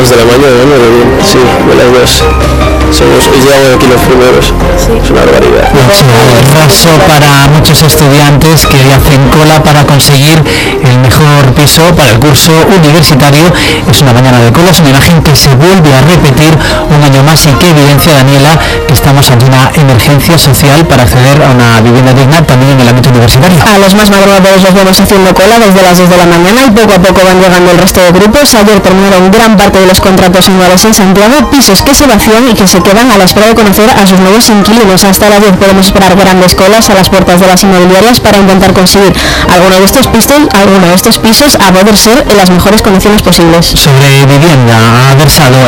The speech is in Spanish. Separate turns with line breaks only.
de la mañana, ¿no? Sí, de las 2. Y llegamos aquí los primeros. Sí. Es una barbaridad.
Raso para muchos estudiantes que hacen cola para conseguir el mejor piso para el curso universitario. Es una mañana de cola, es una imagen que se vuelve a repetir un año más y que evidencia, Daniela, que estamos ante una emergencia social para acceder a una vivienda digna también en el ámbito universitario.
A los más madrugadores los vemos haciendo cola desde las 2 de la mañana y poco a poco van llegando el resto de grupos. Ayer terminaron gran parte de los contratos anuales en Santiago, pisos que se vacían y que se quedan a la espera de conocer a sus nuevos inquilinos. Hasta las 10 podemos esperar grandes colas a las puertas de las inmobiliarias para intentar conseguir alguno de estos pisos a poder ser en las mejores condiciones posibles.
Sobre vivienda, ha versado